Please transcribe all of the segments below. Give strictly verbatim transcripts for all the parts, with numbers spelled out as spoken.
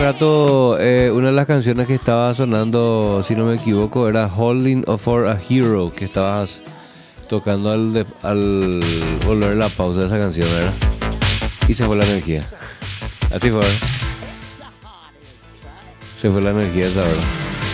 Rato, eh, una de las canciones que estaba sonando, si no me equivoco, era Holding for a Hero, que estabas tocando al, de- al volver la pausa de esa canción, ¿verdad? Y se fue la energía. Así fue, ¿verdad? Se fue la energía esa hora.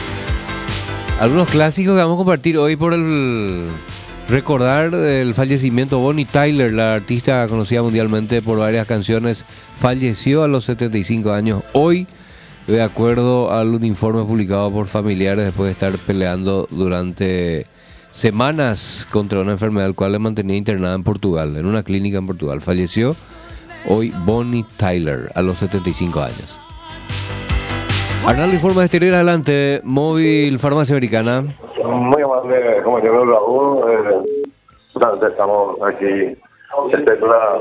Algunos clásicos que vamos a compartir hoy por el recordar el fallecimiento. Bonnie Tyler, la artista conocida mundialmente por varias canciones, falleció a los setenta y cinco años hoy, de acuerdo al un informe publicado por familiares después de estar peleando durante semanas contra una enfermedad, al cual le mantenía internada en Portugal, en una clínica en Portugal. Falleció hoy Bonnie Tyler a los setenta y cinco años. Arnaldo informa de exterior, adelante. Móvil Farmacia Americana. Muy amable, compañero Raúl. Eh, realmente estamos aquí. Esta es la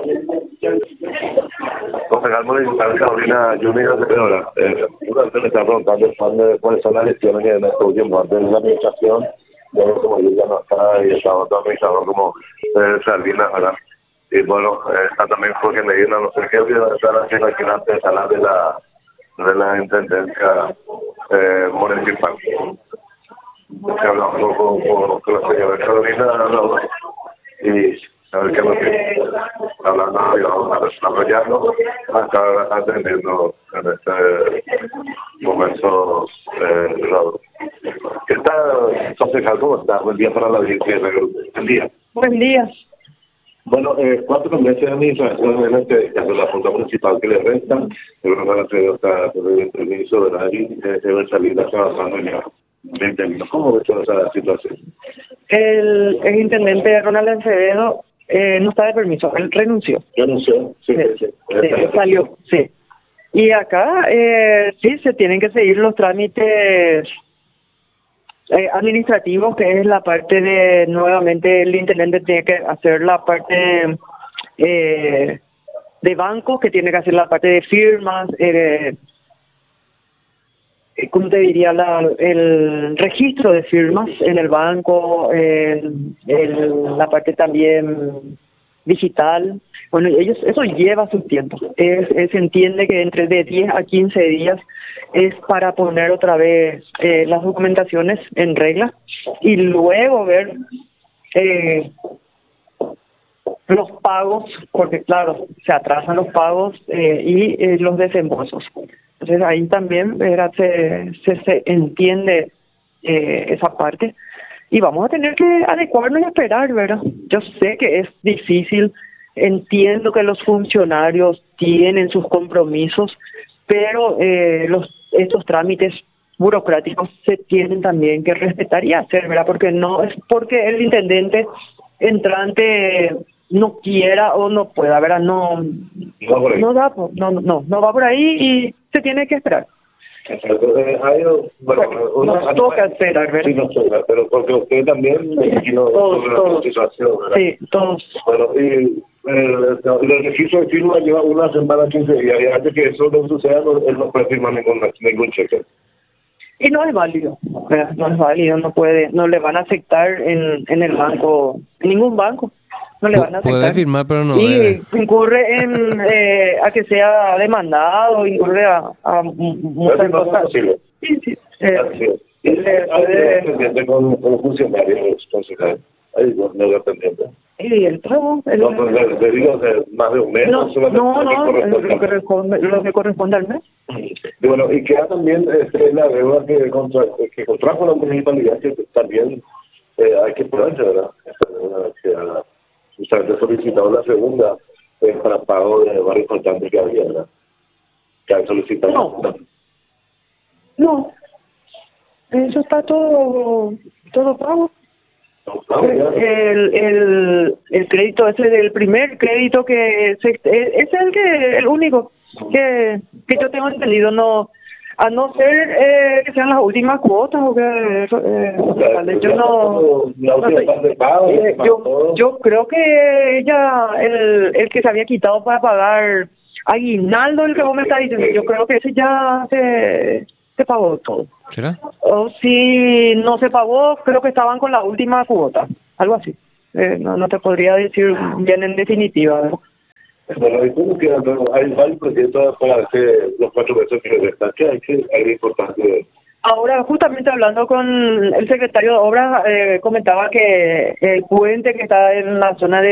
concejal municipal Carolina Junior de Pedora. Eh, durante me está preguntando cuándo- cuáles son las gestiones que en este último antes de la administración. Yo como yo ya no está y estaba otro administrador como eh, Salinas, ¿verdad? Y bueno, eh, está también Jorge Medina, no sé qué, están haciendo aquí en la antesala de la de la intendencia eh, municipal. Que hablamos con, con, con la señora Carolina no, y a ver qué es lo que hablando y vamos a desarrollarlo hasta atendiendo en este momento eh, Raúl. ¿Qué tal, concejal? ¿Cómo está? Buen día para la audiencia. Buen día. Buen día. Bueno, eh, cuatro meses de administración en este caso, la Junta Municipal que le restan, el van a hacer hasta el permiso de la I, eh, debe salir trabajando ya veinte años. ¿Cómo ves toda esa situación? El, el intendente Ronald Acevedo eh, no está de permiso, él renunció. Renunció, sí, sí, sí. Sí, salió, sí. Y acá eh, sí se tienen que seguir los trámites eh, administrativos, que es la parte de, nuevamente el intendente tiene que hacer la parte eh, de bancos, que tiene que hacer la parte de firmas, eh, eh, ¿cómo te diría? La, el registro de firmas en el banco, el, el, la parte también digital. Bueno, ellos eso lleva su tiempo. Es, es, se entiende que entre de diez a quince días es para poner otra vez eh, las documentaciones en regla y luego ver eh, los pagos, porque claro, se atrasan los pagos eh, y eh, los desembolsos. Entonces ahí también ¿verdad? Se, se, se entiende eh, esa parte y vamos a tener que adecuarnos y esperar, ¿verdad? Yo sé que es difícil, entiendo que los funcionarios tienen sus compromisos, pero eh, los estos trámites burocráticos se tienen también que respetar y hacer, ¿verdad? Porque no es porque el intendente entrante no quiera o no pueda, ¿verdad? No, no, no da, no, no, no va por ahí y se tiene que esperar. Exacto. Eh, hay, bueno, una, nos toca esperar, ¿verdad? Sí, nos toca, pero porque usted también me imagino todos, sobre todos. la situación, ¿verdad? Sí, todos. Bueno, y eh, el registro de firma lleva una semana, quince días, y antes que eso no suceda, no, él no puede firmar ningún, ningún cheque. Y no es válido, ¿verdad? No es válido, no puede, no le van a aceptar en, en el banco, en ningún banco. No le van a aceptar. Puede firmar, pero no y debe. incurre en eh, a que sea demandado, incurre a, a muchas no cosas. Es posible. Sí, sí. Eh, Así es. Y le puede- pendiente con, con los funcionarios, concejal. Ahí no, no lo pendiente. y el pago, el- No, pues le, le digo de más de un mes. no, solamente no, lo que no, corresponde. lo que corresponde, lo que corresponde al mes. Y bueno, y queda también este, la deuda que, contra, que contrajo la municipalidad, que también eh, hay que ponerse, ¿verdad? Esta deuda que ha justamente solicitado la segunda eh, para pago de varios importantes que había, ¿verdad? Que han solicitado. No. No, eso está todo, todo pago. No, ya. El, el, el crédito ese del primer crédito que se, ese es el que el único que, que yo tengo entendido, no a no ser eh, que sean las últimas cuotas o que eh, yo no, La no última sé. parte de pago, Eh, para yo todo. yo creo que ella el, el que se había quitado para pagar aguinaldo, el que vos me estás diciendo, yo creo que ese ya se se pagó todo. ¿Será? O si no se pagó, creo que estaban con la última cuota, algo así. Eh, no, no te podría decir bien en definitiva, ¿verdad? Bueno, ¿y cómo quedan? No, hay varios proyectos para hacer los cuatro meses que restan. ¿Qué hay que hay importante? Ahora, justamente hablando con el secretario de Obras, eh, comentaba que el puente que está en la zona de